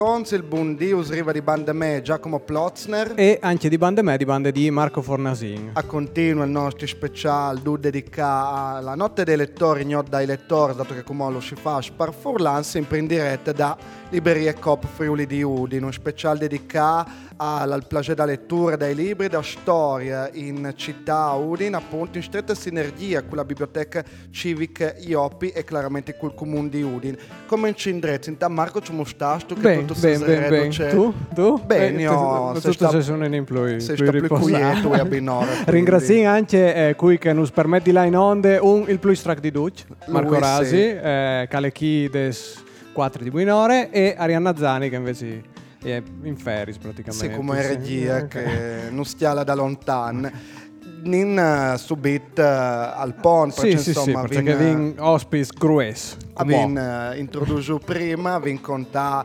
Il Bundius riva di bande me Giacomo Plotzner e anche di bande di Marco Fornasin. A continua il nostro speciale dedicato alla notte dei lettori, not dai lettori, dato che come lo si fa per Furlan, sempre in diretta da Librerie Coop Friuli di Udine, un speciale dedicato al piacere da lettura dai libri da storia in città Udine, appunto in stretta sinergia con la biblioteca civica IOPI e chiaramente col comune di Udine. Come in Cindrezzo, intanto Marco ci mostrato che tutto si ben. Tu? Bene, io se sono in più quieto e a binore. Ringrazio anche qui che ci permette di là in onde il plus track di Duc, Marco Rasi, Calechi des 4 di Buinore e Arianna Zani che invece è in Ferris praticamente. Sì, come regia che non stiala da lontano. Nin subit al pont, sì, insomma, perché vin hospice grues. Abbiamo introdotto prima, abbiamo contato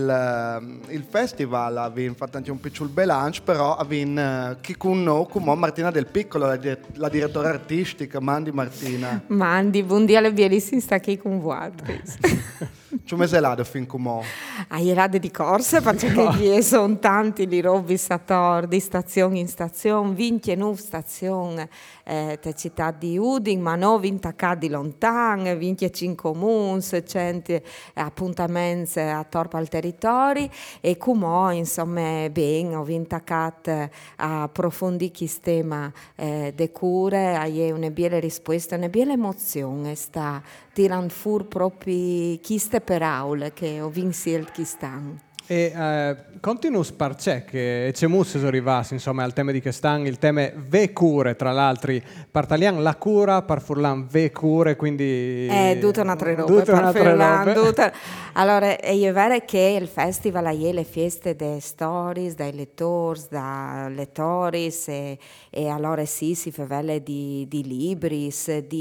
il festival, abbiamo fatto anche un piccolo bilancio, però abbiamo chi con noi, come Martina Del Piccolo, la direttora artistica. Mandi Martina. Mandi, buongiorno bellissimo sta qui con voi. Ci ho messo là fin come? Hai l'ade di corsa perché gli sono tanti li robi di stazione in stazione, 29 stazioni te città di Udine, ma non 20 di lontano, 25 comuni, 100 appuntamenti attorno al territorio e come insomma ben ho vintacat a approfondire questo tema de cure, hai una bella risposta, una bella emozione sta tirando fuori proprio queste parole che ho vinto quest'anno. E continuus parce che c'è musse arrivassi insomma al tema di quest'anno, il tema ve cure tra l'altro, partaliamo la cura, per Furlan ve cure, quindi tutta un'altra roba. Allora è vero che il festival ha le feste dei stories, dai lettori, da lettori e allora sì si fa vele di libri,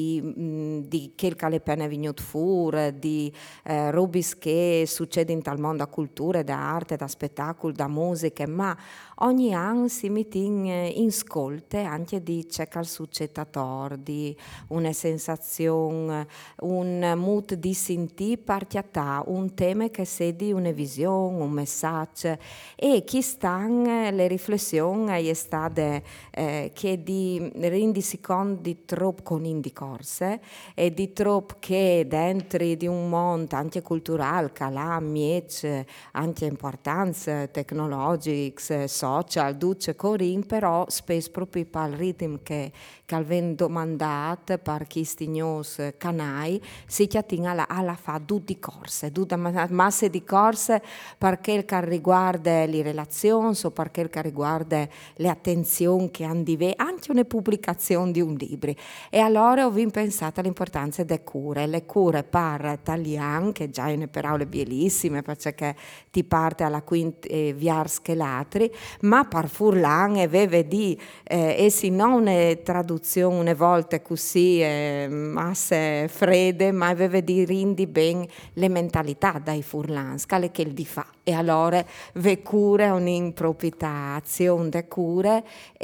di che le penne venuto fuori, di rubis che succede in tal mondo a cultura, da arte, da spettacolo, da musica, ma ogni anno si mette in ascolto anche di ciò che succede, di una sensazione, un mood di sentire partiatà, un tema che sedi una visione, un messaggio e chi stanno le riflessioni è state che di rendersi conto di troppo con indi corse e di troppo che dentro di un mondo anche culturale, calà, miec, anche importanza tecnologica, social, duce corin, però spesso proprio per il ritmo che viene domandato per questi news canali si chiatina alla fa tutti corse, tutta massa di corse perché che riguarda le relazioni o perché che riguarda le attenzioni che hanno anche una pubblicazione di un libro e allora ho pensato all'importanza delle cure, le cure per italiano che già è una parola bellissima perché ti parte alla quinta viars che l'altri, ma per Furlan aveva di e se non una traduzione una volta così masse fredde, ma aveva di rindi ben le mentalità dai Furlan, scale che il di fa e allora ve cure un'improprietà de cure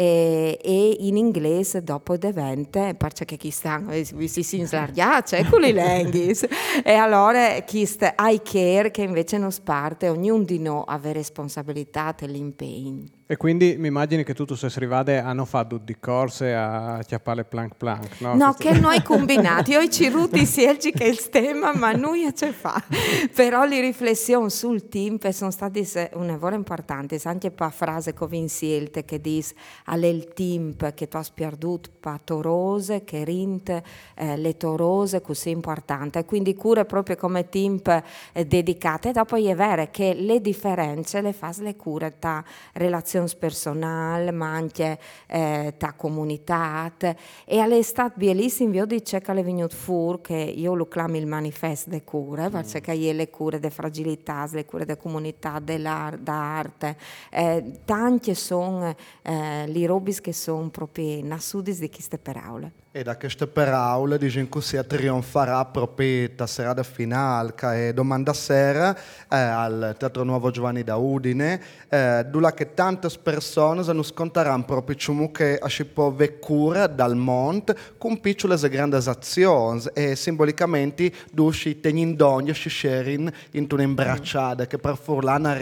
e in inglese dopo diventa perché chi stanno si inslargiace con le lingue e allora questo I care che invece non parte ognuno di noi ha responsabilità dell'impegno. E quindi mi immagini che tu sei arrivato a non fare di corse a chiappare plank, no? No, che noi combinati, io ci ruti sielgi che il tema, ma noi ce fa. Però le riflessioni sul team sono state una volta importanti, anche per frase che ho insielte che dice al team che tu hai perduto per torose, che rint le torose, così importante. Quindi cure proprio come team dedicate. E dopo è vero che le differenze le fa le cure tra relazioni personali, ma anche tra comunità. E all'estate bellissimo, io dice che è venuto fuori che io lo chiamo il manifesto delle cure, perché è le cure delle fragilità, le cure delle comunità, dell'arte. Tanti sono le robe che sono proprio nascute di queste parole. E da queste parole dicono così trionfarà proprio la serata finale che è domani sera al Teatro Nuovo Giovanni da Udine, dove che tanti tantas persone non scontaranno proprio che si può vecura dal monte con piccole e grandi azioni e simbolicamente dusci tegnindogno si sharing in un'imbracciata che per Furlana